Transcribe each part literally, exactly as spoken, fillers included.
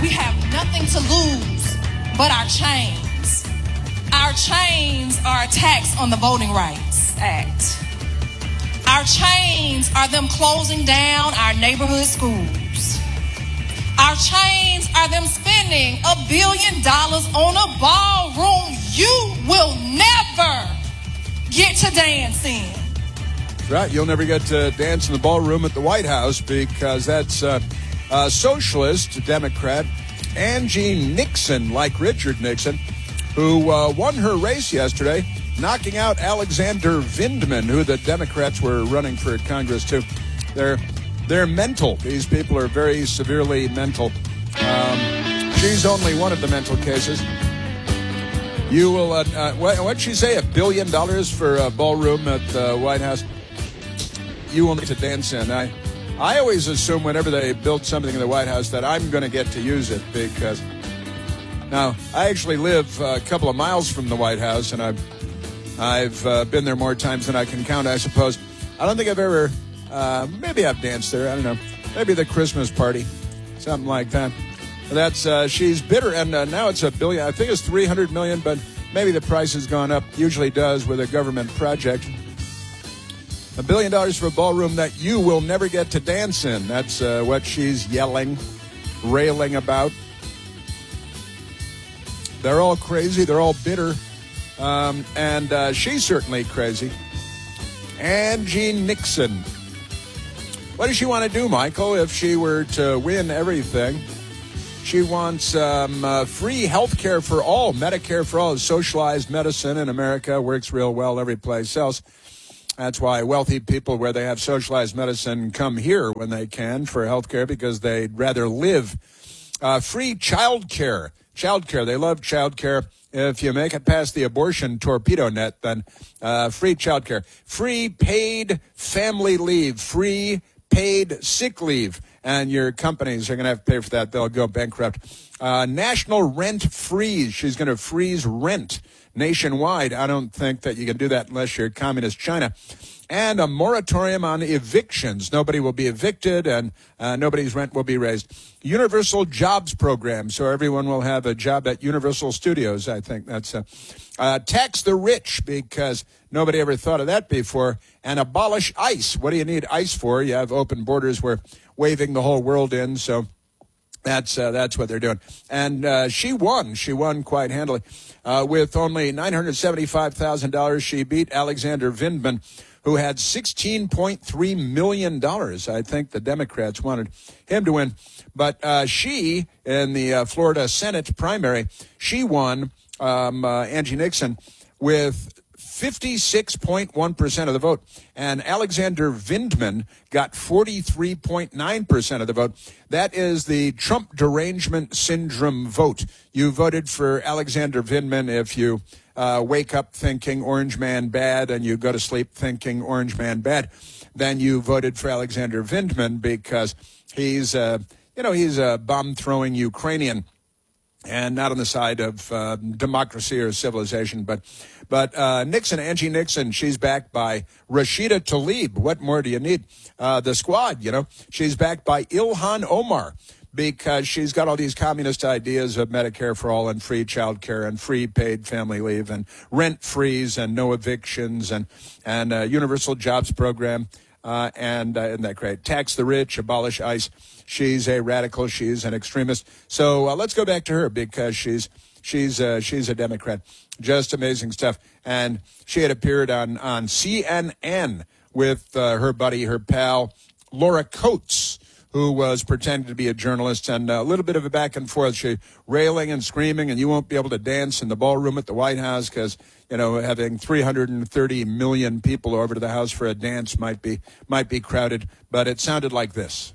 we have nothing to lose but our chains. Our chains are a tax on the Voting Rights Act. Our chains are them closing down our neighborhood schools. Our chains are them spending a billion dollars on a ballroom you will never get to dance in. Right, you'll never get to dance in the ballroom at the White House because that's uh, uh, socialist Democrat Angie Nixon, like Richard Nixon, who uh, won her race yesterday, knocking out Alexander Vindman, who the Democrats were running for Congress too. They're they're mental. These people are very severely mental. Um, she's only one of the mental cases. You will, uh, uh, what, what'd she say, a billion dollars for a ballroom at the White House? You will need to dance in. I, I always assume whenever they build something in the White House that I'm going to get to use it because, now, I actually live a couple of miles from the White House, and I've, I've uh, been there more times than I can count, I suppose. I don't think I've ever, uh, maybe I've danced there, I don't know. Maybe the Christmas party, something like that. That's, uh, she's bitter, and uh, now it's a billion, I think it's three hundred million, but maybe the price has gone up, usually does with a government project. A billion dollars for a ballroom that you will never get to dance in. That's uh, what she's yelling, railing about. They're all crazy, they're all bitter, um, and uh, she's certainly crazy. Angie Nixon. What does she want to do, Michael, if she were to win everything? She wants um, uh, free health care for all. Medicare for all. Socialized medicine in America works real well every place else. That's why wealthy people where they have socialized medicine come here when they can for health care because they'd rather live. Uh, free child care. Child care. They love child care. If you make it past the abortion torpedo net, then uh, free child care. Free paid family leave. Free paid sick leave. And your companies are going to have to pay for that. They'll go bankrupt. Uh, national rent freeze. She's going to freeze rent nationwide. I don't think that you can do that unless you're communist China. And a moratorium on evictions. Nobody will be evicted and uh, nobody's rent will be raised. Universal jobs program. So everyone will have a job at Universal Studios. I think that's a, uh, tax the rich because nobody ever thought of that before. And abolish ICE. What do you need ICE for? You have open borders where waving the whole world in, so that's uh, that's what they're doing. And uh, she won. She won quite handily. Uh, with only nine hundred seventy-five thousand dollars, she beat Alexander Vindman, who had sixteen point three million dollars. I think the Democrats wanted him to win. But uh, she, in the uh, Florida Senate primary, she won, um, uh, Angie Nixon, with fifty-six point one percent of the vote. And Alexander Vindman got forty-three point nine percent of the vote. That is the Trump derangement syndrome vote. You voted for Alexander Vindman if you uh, wake up thinking Orange Man bad and you go to sleep thinking Orange Man bad. Then you voted for Alexander Vindman because he's, uh, you know, he's a bomb-throwing Ukrainian. And not on the side of uh, democracy or civilization, but but uh, Nixon, Angie Nixon, she's backed by Rashida Tlaib. What more do you need? Uh, the squad, you know, she's backed by Ilhan Omar because she's got all these communist ideas of Medicare for all and free child care and free paid family leave and rent freeze and no evictions and and uh, universal jobs program uh, and uh, isn't that great? Tax the rich, abolish ICE. She's a radical. She's an extremist. So uh, let's go back to her because she's she's uh, she's a Democrat. Just amazing stuff. And she had appeared on on C N N with uh, her buddy, her pal, Laura Coates, who was pretending to be a journalist, and a little bit of a back and forth. She railing and screaming, and you won't be able to dance in the ballroom at the White House because, you know, having three hundred thirty million people over to the house for a dance might be might be crowded. But it sounded like this.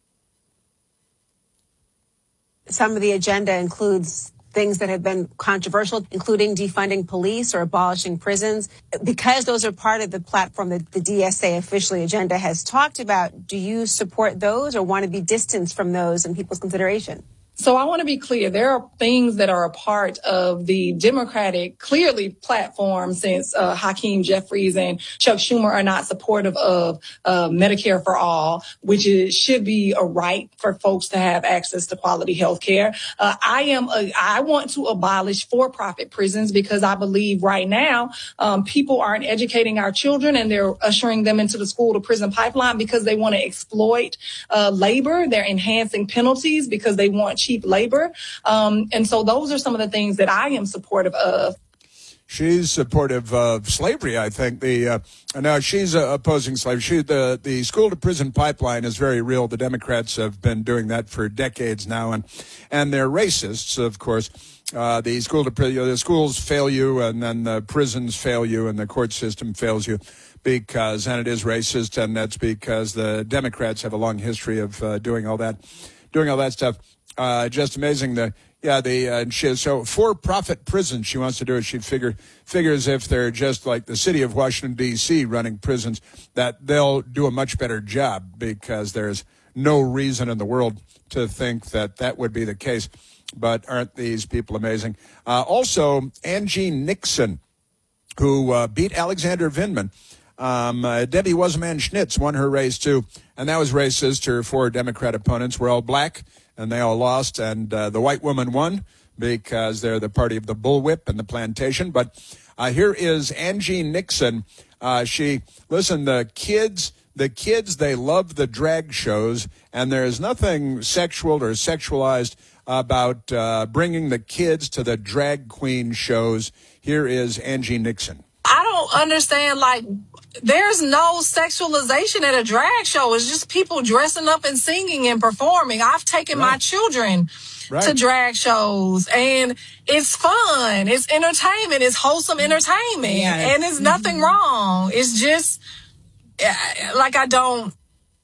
Some of the agenda includes things that have been controversial, including defunding police or abolishing prisons. Because those are part of the platform that the D S A officially agenda has talked about, do you support those or want to be distanced from those in people's consideration? So I want to be clear. There are things that are a part of the Democratic, clearly, platform since uh, Hakeem Jeffries and Chuck Schumer are not supportive of uh, Medicare for all, which is, should be a right for folks to have access to quality health care. Uh, I am a, I want to abolish for-profit prisons because I believe right now um, people aren't educating our children and they're ushering them into the school to prison pipeline because they want to exploit uh, labor. They're enhancing penalties because they want cheap labor. Um, and so those are some of the things that I am supportive of. She's supportive of slavery, I think. The uh, now she's uh, opposing slavery. She, the the school to prison pipeline is very real. The Democrats have been doing that for decades now, and and they're racists, of course. Uh, the school to you know, the schools fail you, and then the prisons fail you, and the court system fails you because, and it is racist, and that's because the Democrats have a long history of uh, doing all that, doing all that stuff. Uh, just amazing. The yeah, the uh, she, so for-profit prisons she wants to do it. She figure figures if they're just like the city of Washington D C running prisons, that they'll do a much better job because there's no reason in the world to think that that would be the case. But aren't these people amazing? Uh, also, Angie Nixon, who uh, beat Alexander Vindman. Um, uh, Debbie Wasserman Schnitz won her race, too, and that was racist. Her four Democrat opponents were all black, and they all lost, and uh, the white woman won because they're the party of the bullwhip and the plantation. But uh, here is Angie Nixon. Uh, she, listen, the kids... The kids, they love the drag shows, and there's nothing sexual or sexualized about uh, bringing the kids to the drag queen shows. Here is Angie Nixon. I don't understand, like, there's no sexualization at a drag show. It's just people dressing up and singing and performing. I've taken right. my children right. to drag shows, and it's fun. It's entertainment. It's wholesome entertainment, yes. and it's nothing mm-hmm. wrong. It's just... Like I don't.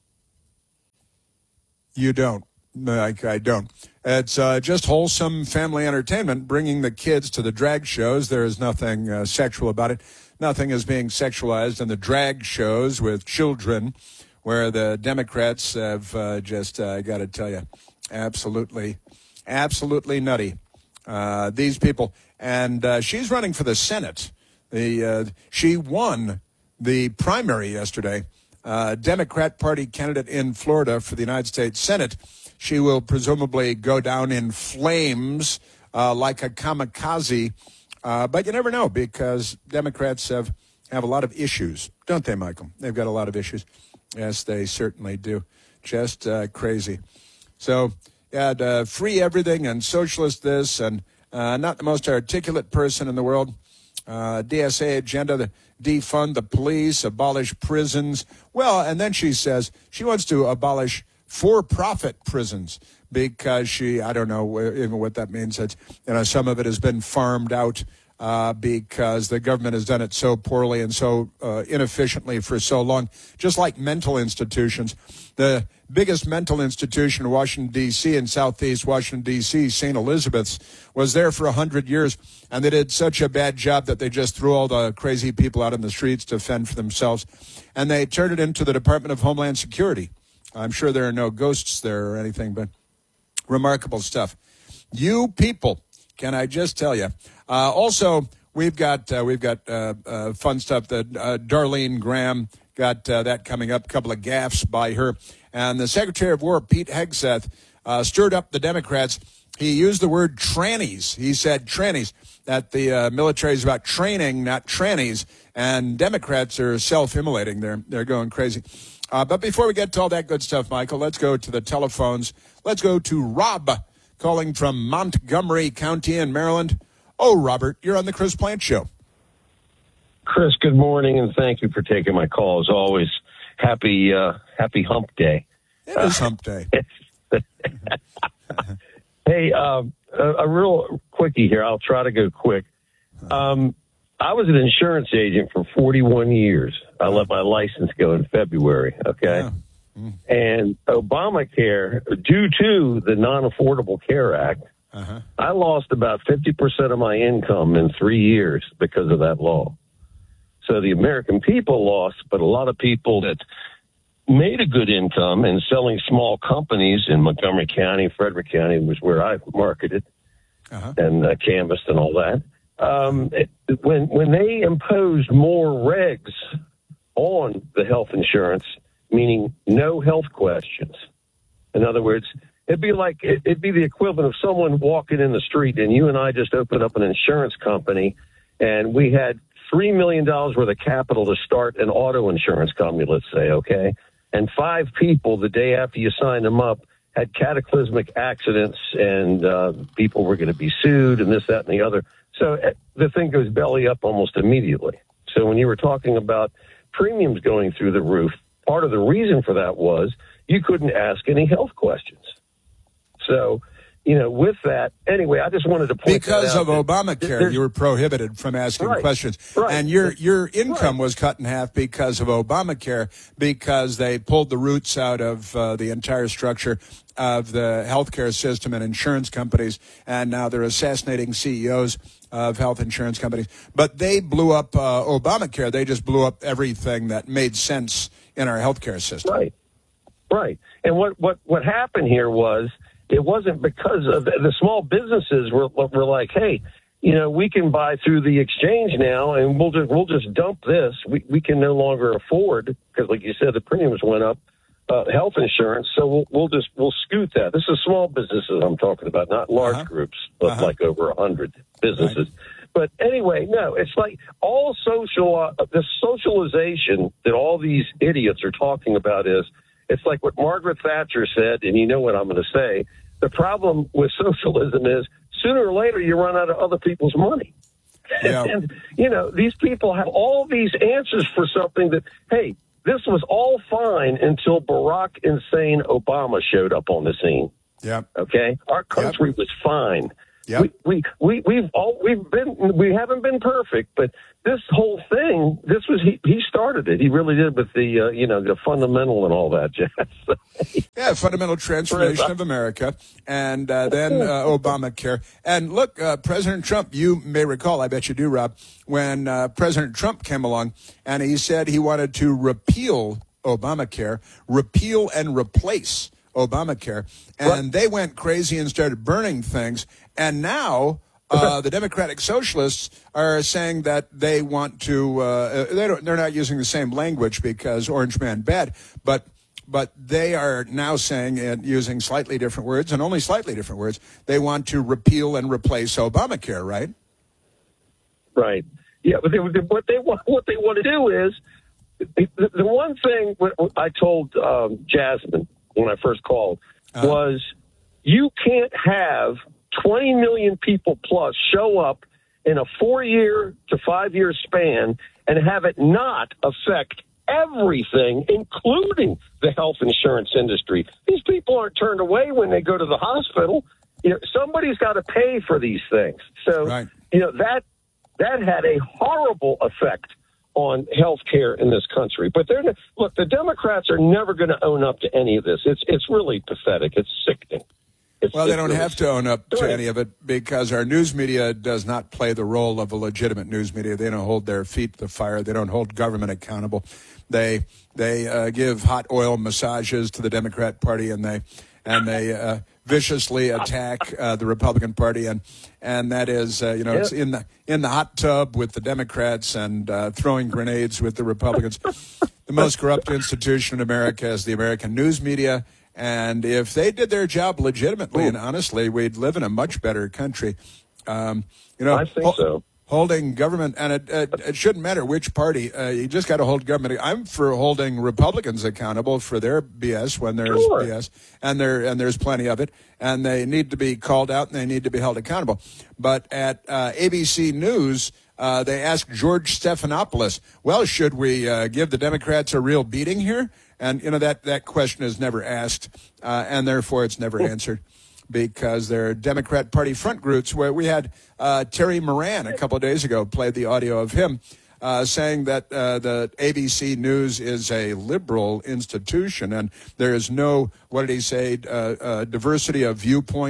You don't. Like I don't. It's uh, just wholesome family entertainment, bringing the kids to the drag shows. There is nothing uh, sexual about it. Nothing is being sexualized in the drag shows with children, where the Democrats have uh, just, I uh, got to tell you, absolutely, absolutely nutty. Uh, these people. And uh, she's running for the Senate. The uh, She won the primary yesterday, uh, Democrat Party candidate in Florida for the United States Senate. She will presumably go down in flames uh, like a kamikaze, uh, but you never know because Democrats have, have a lot of issues, don't they, Michael? They've got a lot of issues. Yes, they certainly do. Just uh, crazy. So, yeah, uh, free everything and socialist this, and uh, not the most articulate person in the world. Uh, D S A agenda, the defund the police, abolish prisons. Well, and then she says she wants to abolish for-profit prisons because she, I don't know even what that means. It's, you know, some of it has been farmed out uh, because the government has done it so poorly and so uh, inefficiently for so long. Just like mental institutions. The biggest mental institution in Washington, D C, in southeast Washington, D C, Saint Elizabeth's, was there for one hundred years, and they did such a bad job that they just threw all the crazy people out in the streets to fend for themselves, and they turned it into the Department of Homeland Security. I'm sure there are no ghosts there or anything, but remarkable stuff. You people, can I just tell you? Uh, also, we've got uh, we've got uh, uh, fun stuff that uh, Darlene Graham got uh, that coming up, a couple of gaffes by her. And the Secretary of War, Pete Hegseth, uh, stirred up the Democrats. He used the word trannies. He said trannies, that the uh, military is about training, not trannies. And Democrats are self-immolating. They're, they're going crazy. Uh, but before we get to all that good stuff, Michael, let's go to the telephones. Let's go to Rob, calling from Montgomery County in Maryland. Oh, Robert, you're on the Chris Plante Show. Chris, good morning, and thank you for taking my call. As always, happy uh, happy hump day. It is hump day. Hey, uh, a, a real quickie here. I'll try to go quick. Um, I was an insurance agent for forty-one years. I let my license go in February, okay? Yeah. Mm. And Obamacare, due to the Non-Affordable Care Act, uh-huh. I lost about fifty percent of my income in three years because of that law. So the American people lost, but a lot of people that made a good income in selling small companies in Montgomery County, Frederick County was where I marketed uh-huh. and uh, canvassed and all that. Um, it, when when they imposed more regs on the health insurance, meaning no health questions. In other words, it'd be like it'd be the equivalent of someone walking in the street and you and I just opened up an insurance company and we had three million dollars worth of capital to start an auto insurance company, let's say, okay? And five people the day after you signed them up had cataclysmic accidents and uh, people were going to be sued and this, that, and the other. So uh, the thing goes belly up almost immediately. So when you were talking about premiums going through the roof, part of the reason for that was you couldn't ask any health questions. So, you know, with that, anyway, I just wanted to point because that of out. Obamacare, you were prohibited from asking right, questions, right, and your your income right. was cut in half because of Obamacare, because they pulled the roots out of uh, the entire structure of the healthcare system and insurance companies, and now they're assassinating C E Os of health insurance companies. But they blew up uh, Obamacare. They just blew up everything that made sense in our healthcare system. Right, right. And what what what happened here was, it wasn't because of the, the small businesses were were like, hey, you know, we can buy through the exchange now, and we'll just we'll just dump this. We we can no longer afford, because, like you said, the premiums went up, uh, health insurance. So we'll we'll just we'll scoot that. This is small businesses I'm talking about, not large uh-huh. groups, but uh-huh. like over a hundred businesses. Right. But anyway, no, it's like all social uh, the socialization that all these idiots are talking about is. It's like what Margaret Thatcher said, and you know what I'm going to say. The problem with socialism is sooner or later you run out of other people's money. Yeah. And, you know, these people have all these answers for something that, hey, this was all fine until Barack insane Obama showed up on the scene. Yeah. Okay? Our country yep. was fine. Yep. We, we, we, we've all, we've been, we haven't been perfect, but this whole thing, this was, he, he started it. He really did with the, uh, you know, the fundamental and all that jazz. Yeah, fundamental transformation of America, and uh, then uh, Obamacare. And look, uh, President Trump, you may recall, I bet you do, Rob, when uh, President Trump came along and he said he wanted to repeal Obamacare, repeal and replace Obamacare, and right. they went crazy and started burning things. And now uh, the Democratic Socialists are saying that they want to. Uh, they don't. They're not using the same language because Orange Man bad, but but they are now saying, and using slightly different words, and only slightly different words, they want to repeal and replace Obamacare. Right. Right. Yeah, but they, what they want, what they want to do is the, the one thing I told um, Jasmine when I first called uh, was you can't have twenty million people plus show up in a four-year to five-year span and have it not affect everything, including the health insurance industry. These people aren't turned away when they go to the hospital. You know, somebody's got to pay for these things. So, right. you know, that that had a horrible effect on health care in this country. But they're look, the Democrats are never going to own up to any of this. It's it's really pathetic. It's sickening. It's, well, they don't really have to own up to right. any of it because our news media does not play the role of a legitimate news media. They don't hold their feet to the fire. They don't hold government accountable. They they uh, give hot oil massages to the Democrat Party, and they and they uh, viciously attack uh, the Republican Party, and and that is uh, you know yep. it's in the in the hot tub with the Democrats and uh, throwing grenades with the Republicans. The most corrupt institution in America is the American news media. And if they did their job legitimately Ooh. and honestly, we'd live in a much better country. Um, you know, I think ho- so. Holding government, and it, it, it shouldn't matter which party. Uh, you just got to hold government. I'm for holding Republicans accountable for their B S when there's sure. B S, and there and there's plenty of it, and they need to be called out and they need to be held accountable. But at uh, A B C News, uh, they asked George Stephanopoulos, "Well, should we uh, give the Democrats a real beating here?" And, you know, that, that question is never asked, uh, and therefore it's never answered because there are Democrat Party front groups where we had uh, Terry Moran a couple of days ago played the audio of him uh, saying that uh, the A B C News is a liberal institution and there is no, what did he say, uh, uh, diversity of viewpoint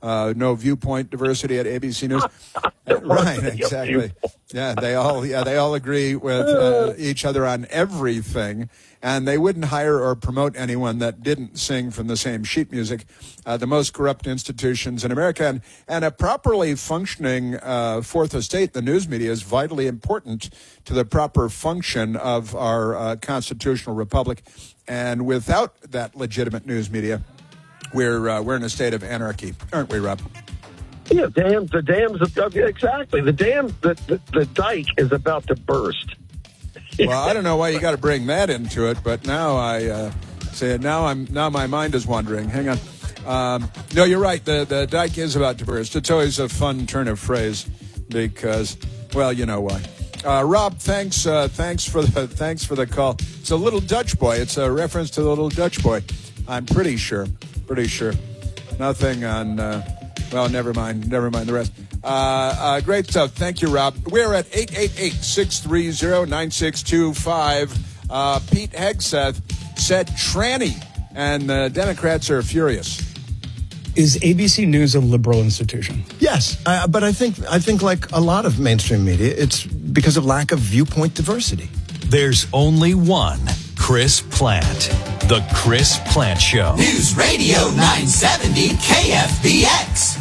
Uh, no viewpoint diversity at A B C News. Uh, right, exactly. Yeah, they all yeah they all agree with uh, each other on everything, and they wouldn't hire or promote anyone that didn't sing from the same sheet music. Uh, the most corrupt institutions in America, and, and a properly functioning uh, fourth estate, the news media, is vitally important to the proper function of our uh, constitutional republic. And without that legitimate news media, we're uh, we're in a state of anarchy, aren't we, Rob? Yeah, dam, the dams, exactly. The dam, the, the, the dike is about to burst. Well, I don't know why you got to bring that into it, but now I uh, say now I'm now my mind is wandering. Hang on. Um, no, you're right. The the dike is about to burst. It's always a fun turn of phrase because, well, you know why. Uh, Rob, thanks uh, thanks for the thanks for the call. It's a little Dutch boy. It's a reference to the little Dutch boy. I'm pretty sure. Pretty sure. Nothing on. Uh, Well, never mind. Never mind the rest. Uh, uh, great stuff. Thank you, Rob. We're at eight eight eight, six three zero, nine six two five. Uh, Pete Hegseth said tranny, and the Democrats are furious. Is A B C News a liberal institution? Yes, uh, but I think I think like a lot of mainstream media, it's because of lack of viewpoint diversity. There's only one Chris Plant. The Chris Plant Show. News Radio nine seventy K F B X.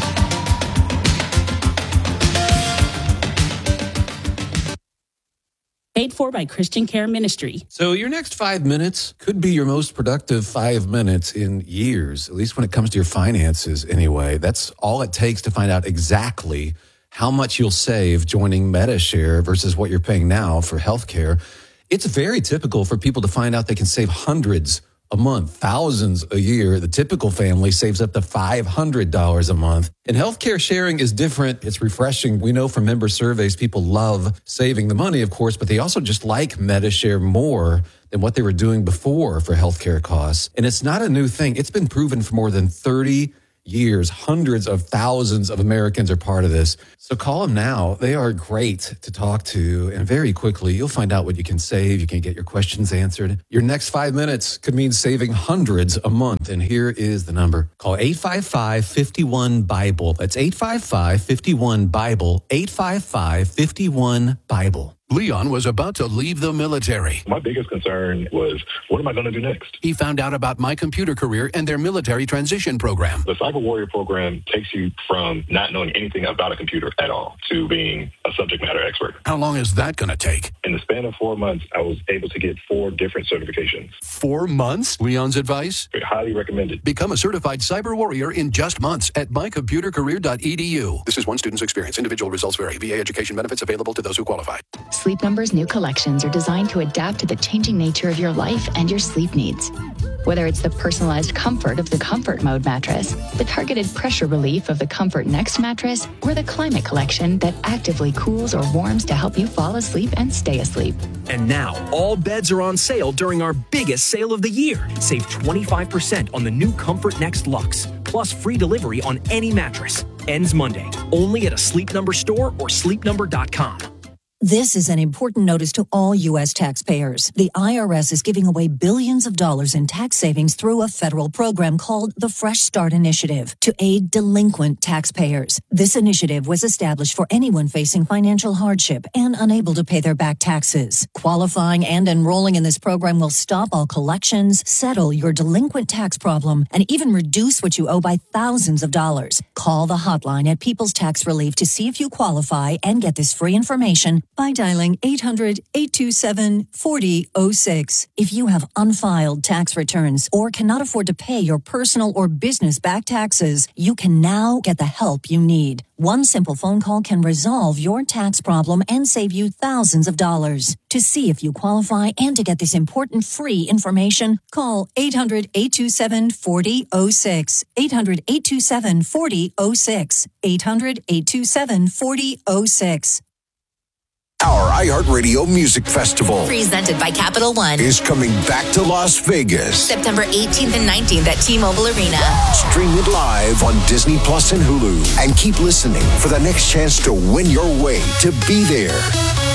Paid for by Christian Care Ministry. So your next five minutes could be your most productive five minutes in years, at least when it comes to your finances anyway. That's all it takes to find out exactly how much you'll save joining MediShare versus what you're paying now for healthcare. It's very typical for people to find out they can save hundreds a month, thousands a year. The typical family saves up to five hundred dollars a month. And healthcare sharing is different. It's refreshing. We know from member surveys, people love saving the money, of course, but they also just like MediShare more than what they were doing before for healthcare costs. And it's not a new thing. It's been proven for more than thirty years. Hundreds of thousands of Americans are part of this. So call them now. They are great to talk to. And very quickly, you'll find out what you can save. You can get your questions answered. Your next five minutes could mean saving hundreds a month. And here is the number. Call eight five five, five one, Bible. That's eight five five, five one, Bible. eight five five, five one, Bible. Leon was about to leave the military. My biggest concern was, what am I going to do next? He found out about My Computer Career and their military transition program. The Cyber Warrior program takes you from not knowing anything about a computer at all to being a subject matter expert. How long is that going to take? In the span of four months, I was able to get four different certifications. Four months? Leon's advice? Highly recommended. Become a certified cyber warrior in just months at my computer career dot e d u. This is one student's experience. Individual results vary. V A education benefits available to those who qualify. Sleep Number's new collections are designed to adapt to the changing nature of your life and your sleep needs. Whether it's the personalized comfort of the Comfort Mode mattress, the targeted pressure relief of the Comfort Next mattress, or the Climate Collection that actively cools or warms to help you fall asleep and stay asleep. And now, all beds are on sale during our biggest sale of the year. Save twenty-five percent on the new Comfort Next Luxe, plus free delivery on any mattress. Ends Monday, only at a Sleep Number store or sleep number dot com. This is an important notice to all U S taxpayers. The I R S is giving away billions of dollars in tax savings through a federal program called the Fresh Start Initiative to aid delinquent taxpayers. This initiative was established for anyone facing financial hardship and unable to pay their back taxes. Qualifying and enrolling in this program will stop all collections, settle your delinquent tax problem, and even reduce what you owe by thousands of dollars. Call the hotline at People's Tax Relief to see if you qualify and get this free information by dialing eight hundred, eight two seven, four zero zero six. If you have unfiled tax returns or cannot afford to pay your personal or business back taxes, you can now get the help you need. One simple phone call can resolve your tax problem and save you thousands of dollars. To see if you qualify and to get this important free information, call eight hundred, eight two seven, four zero zero six. eight hundred, eight two seven, four zero zero six. eight hundred, eight two seven, four zero zero six. Our iHeartRadio Music Festival, presented by Capital One, is coming back to Las Vegas. September eighteenth and nineteenth at T-Mobile Arena. Stream it live on Disney Plus and Hulu. And keep listening for the next chance to win your way to be there.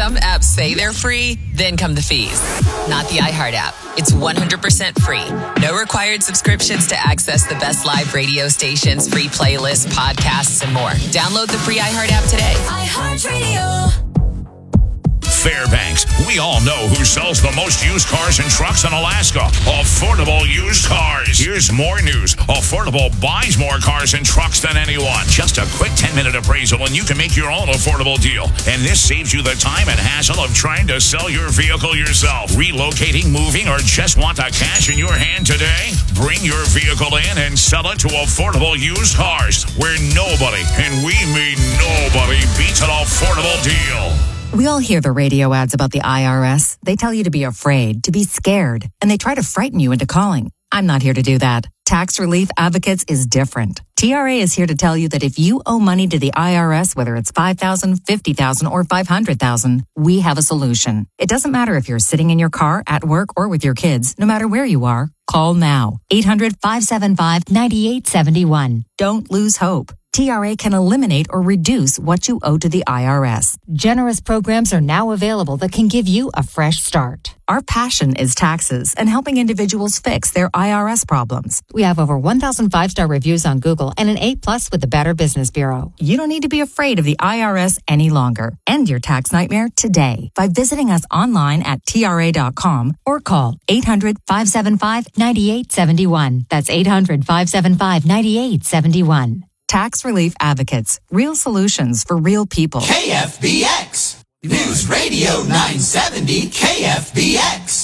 Some apps say they're free, then come the fees. Not the iHeart app. It's one hundred percent free. No required subscriptions to access the best live radio stations, free playlists, podcasts, and more. Download the free iHeart app today. iHeartRadio. Fairbanks. We all know who sells the most used cars and trucks in Alaska. Affordable Used Cars. Here's more news. Affordable buys more cars and trucks than anyone. Just a quick ten-minute appraisal and you can make your own affordable deal. And this saves you the time and hassle of trying to sell your vehicle yourself. Relocating, moving, or just want the cash in your hand today? Bring your vehicle in and sell it to Affordable Used Cars, where nobody, and we mean nobody, beats an affordable deal. We all hear the radio ads about the I R S. They tell you to be afraid, to be scared, and they try to frighten you into calling. I'm not here to do that. Tax Relief Advocates is different. T R A is here to tell you that if you owe money to the I R S, whether it's five thousand dollars, fifty thousand dollars, or five hundred thousand dollars, we have a solution. It doesn't matter if you're sitting in your car, at work, or with your kids. No matter where you are, call now. eight hundred, five seven five, nine eight seven one. Don't lose hope. T R A can eliminate or reduce what you owe to the I R S. Generous programs are now available that can give you a fresh start. Our passion is taxes and helping individuals fix their I R S problems. We have over one thousand five-star reviews on Google and an A plus with the Better Business Bureau. You don't need to be afraid of the I R S any longer. End your tax nightmare today by visiting us online at T R A dot com or call eight hundred, five seven five, nine eight seven one. That's eight hundred, five seven five, nine eight seven one. Tax Relief Advocates. Real solutions for real people. K F B X. News Radio nine seventy K F B X.